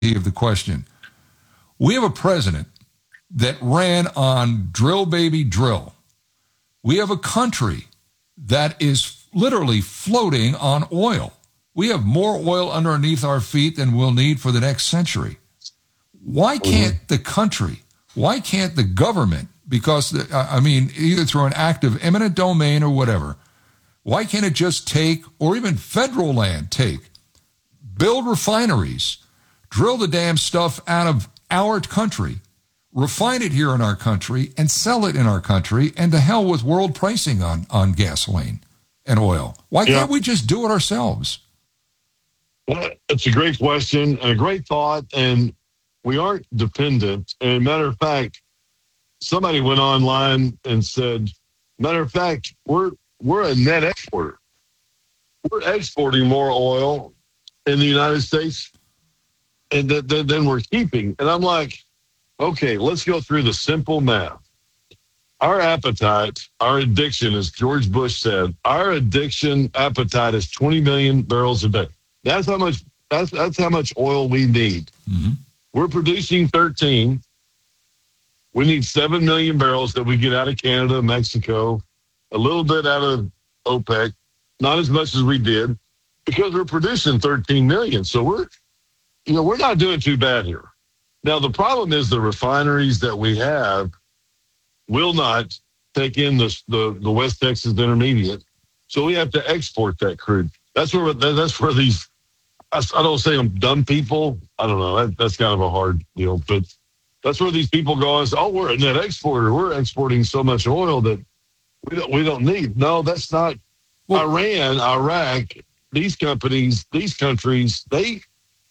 of the question. We have a president that ran on drill, baby, drill. We have a country that is literally floating on oil. We have more oil underneath our feet than we'll need for the next century. Why can't the country, why can't the government, because, either through an act of eminent domain or whatever, why can't it just take, or even federal land build refineries, drill the damn stuff out of our country, refine it here in our country, and sell it in our country, and to hell with world pricing on gasoline and oil? Why can't we just do it ourselves? Well, it's a great question and a great thought, and we aren't dependent. And matter of fact, somebody went online and said, matter of fact, we're a net exporter. We're exporting more oil in the United States and than we're keeping. And I'm like, okay, let's go through the simple math. Our appetite, our addiction, as George Bush said, our addiction appetite is 20 million barrels a day. That's how much oil we need. Mm-hmm. We're producing 13. We need 7 million barrels that we get out of Canada, Mexico, a little bit out of OPEC, not as much as we did, because we're producing 13 million. So we're not doing too bad here. Now, the problem is the refineries that we have will not take in the West Texas Intermediate. So we have to export that crude. That's where these, I don't say them dumb people. I don't know. That's kind of a hard deal. But that's where these people go and say, oh, we're a net exporter. We're exporting so much oil that we don't need. No, that's not. Well, Iran, Iraq, these countries, they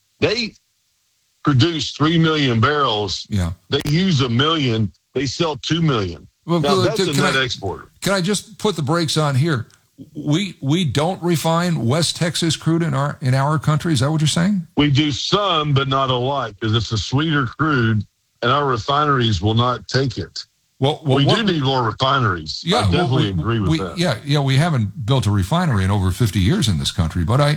produce 3 million barrels. Yeah. They use 1 million. They sell 2 million. Well, now, that's a net exporter. Can I just put the brakes on here? We don't refine West Texas crude in our country. Is that what you're saying? We do some, but not a lot, because it's a sweeter crude, and our refineries will not take it. Well, we do need more refineries. Yeah, I definitely agree with that. Yeah, we haven't built a refinery in over 50 years in this country. But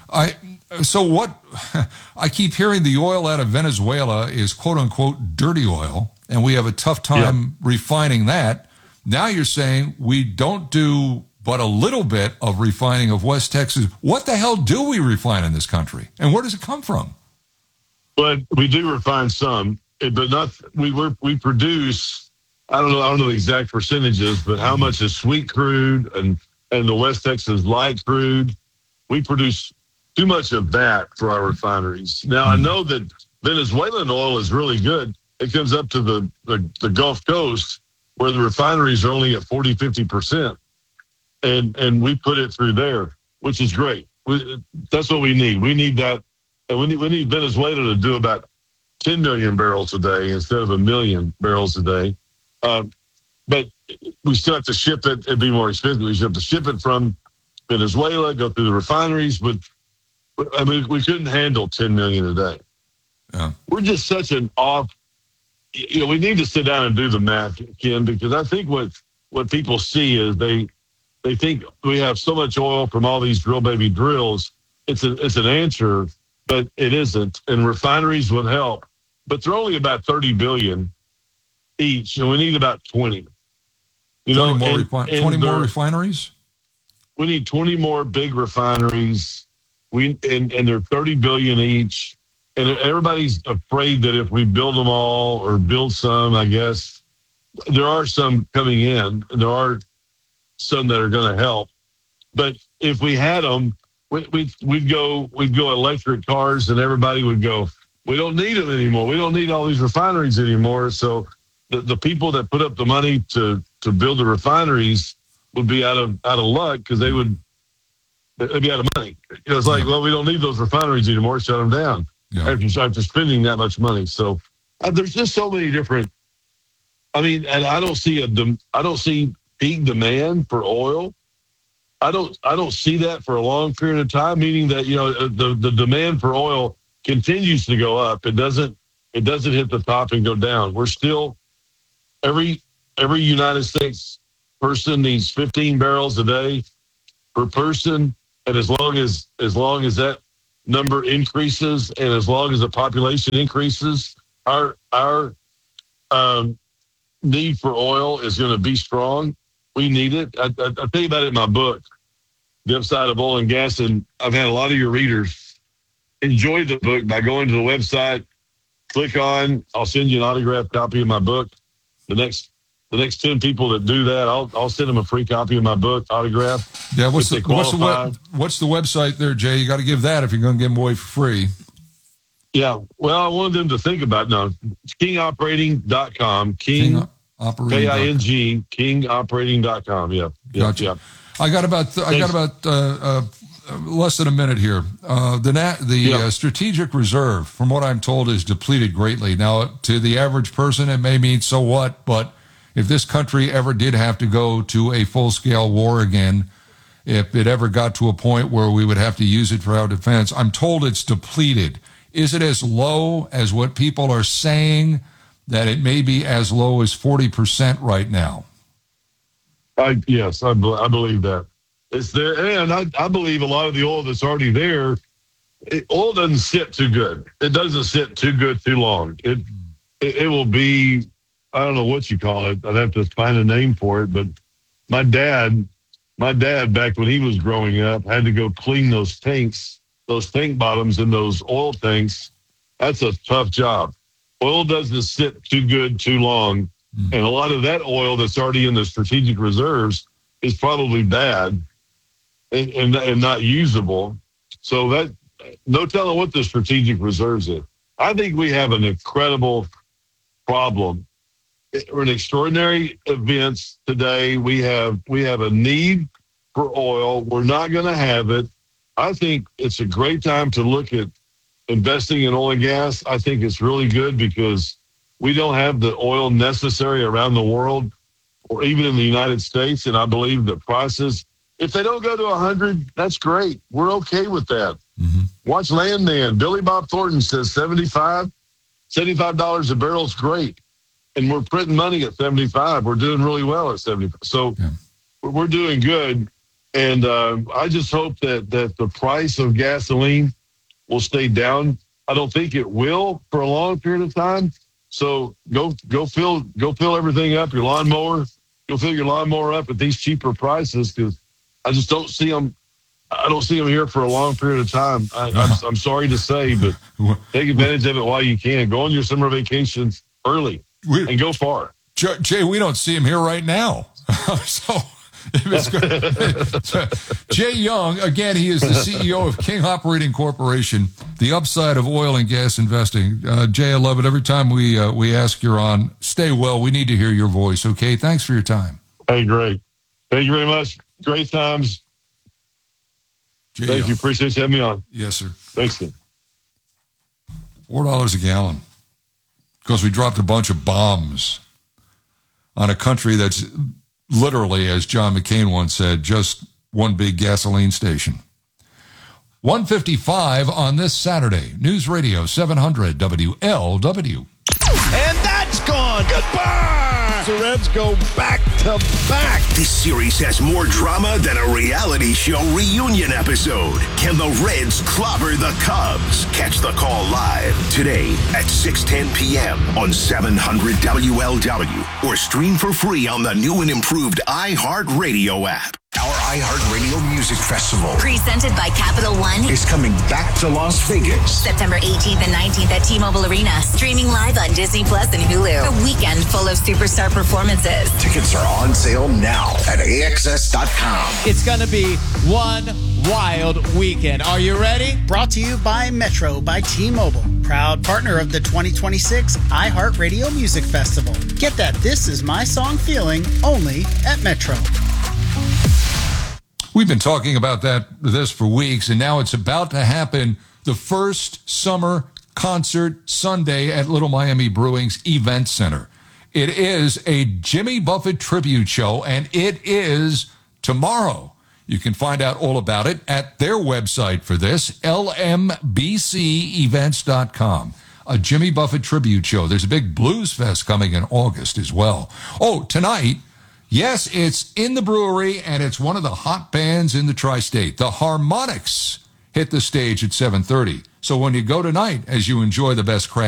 so what? I keep hearing the oil out of Venezuela is quote unquote dirty oil, and we have a tough time refining that. Now you're saying we don't do but a little bit of refining of West Texas. What the hell do we refine in this country, and where does it come from? But we do refine some, but not. We produce. I don't know the exact percentages, but how much is sweet crude and the West Texas light crude? We produce too much of that for our refineries. Now, I know that Venezuelan oil is really good. It comes up to the Gulf Coast where the refineries are only at 40, 50%. And we put it through there, which is great. That's what we need. We need that. And we need Venezuela to do about 10 million barrels a day instead of 1 million barrels a day. But we still have to ship it. It'd be more expensive. We still have to ship it from Venezuela, go through the refineries. But I mean, we couldn't handle 10 million a day. Yeah. We're just such an off. We need to sit down and do the math, Ken, because I think what people see is they think we have so much oil from all these drill baby drills. It's an answer, but it isn't. And refineries would help, but they're only about 30 billion each, and we need about 20. 20 more refineries? We need 20 more big refineries. And they're 30 billion each. And everybody's afraid that if we build them all or build some, I guess, there are some coming in. There are some that are going to help. But if we had them, we'd go electric cars, and everybody would go, we don't need them anymore. We don't need all these refineries anymore. So the people that put up the money to build the refineries would be out of luck, because they'd be out of money. It's like, well, we don't need those refineries anymore. Shut them down. Yeah. After spending that much money. So there's just so many different. I mean, and I don't see peak demand for oil. I don't see that for a long period of time. Meaning that the demand for oil continues to go up. It doesn't hit the top and go down. We're still every United States person needs 15 barrels a day per person, and as long as that number increases, and as long as the population increases, our need for oil is going to be strong. We need it. I tell you about it in my book, The Upside of Oil and Gas, and I've had a lot of your readers enjoy the book by going to the website, click on, I'll send you an autographed copy of my book. The next 10 people that do that, I'll send them a free copy of my book, autographed. Yeah, what's the website there, Jay? You got to give that if you're going to give them away for free. Yeah, well, I wanted them to think about kingoperating.com. King K-I-N-G, kingoperating.com. Yeah. Gotcha. Yeah. I got about less than a minute here. The strategic reserve, from what I'm told, is depleted greatly. Now, to the average person, it may mean so what, but if this country ever did have to go to a full-scale war again, if it ever got to a point where we would have to use it for our defense, I'm told it's depleted. Is it as low as what people are saying, that it may be as low as 40% right now? Yes, I believe that. It's there, and I believe a lot of the oil that's already there, oil doesn't sit too good. It doesn't sit too good too long. It will be, I don't know what you call it. I'd have to find a name for it, but my dad, back when he was growing up, had to go clean those tanks, those tank bottoms in those oil tanks. That's a tough job. Oil doesn't sit too good too long. And a lot of that oil that's already in the strategic reserves is probably bad and not usable. So that, no telling what the strategic reserves is. I think we have an incredible problem. We're in extraordinary events today. We have a need for oil. We're not going to have it. I think it's a great time to look at investing in oil and gas. I think it's really good because we don't have the oil necessary around the world or even in the United States. And I believe that prices, if they don't go to 100, that's great. We're okay with that. Mm-hmm. Watch Landman. Billy Bob Thornton says $75 a barrel is great. And we're printing money at 75. We're doing really well at 75. So we're doing good. And I just hope that the price of gasoline will stay down. I don't think it will for a long period of time. So go fill everything up, your lawnmower. Go fill your lawnmower up at these cheaper prices because I just don't see them. I don't see them here for a long period of time. I'm sorry to say, but take advantage of it while you can. Go on your summer vacations early and go far. Jay, we don't see him here right now. So it's good. Jay Young, again, he is the CEO of King Operating Corporation, the upside of oil and gas investing. Jay, I love it. Every time we ask you're on, stay well. We need to hear your voice, okay? Thanks for your time. Hey, great. Thank you very much. Great times. Jay Thank Young. you. Appreciate you having me on. Yes, sir. Thanks, sir. $4 a gallon because we dropped a bunch of bombs on a country that's literally, as John McCain once said, just one big gasoline station. 1:55 on this Saturday. News Radio 700 WLW. And that's gone. Goodbye. The Reds go back to back. This series has more drama than a reality show reunion episode. Can the Reds clobber the Cubs? Catch the call live today at 6:10 p.m. on 700 WLW or stream for free on the new and improved iHeartRadio app. Our iHeartRadio Music Festival, presented by Capital One, is coming back to Las Vegas. September 18th and 19th at T-Mobile Arena. Streaming live on Disney Plus and Hulu. A weekend full of superstar performances. Tickets are on sale now at AXS.com. It's going to be one wild weekend. Are you ready? Brought to you by Metro by T-Mobile. Proud partner of the 2026 iHeartRadio Music Festival. Get that This Is My Song feeling only at Metro. We've been talking about this for weeks, and now it's about to happen. The first summer concert Sunday at Little Miami Brewing's Event Center. It is a Jimmy Buffett tribute show, and it is tomorrow. You can find out all about it at their website for this, lmbcevents.com. A Jimmy Buffett tribute show. There's a big blues fest coming in August as well. Oh, tonight, yes, it's in the brewery, and it's one of the hot bands in the tri-state. The Harmonics hit the stage at 7:30. So when you go tonight, as you enjoy the best craft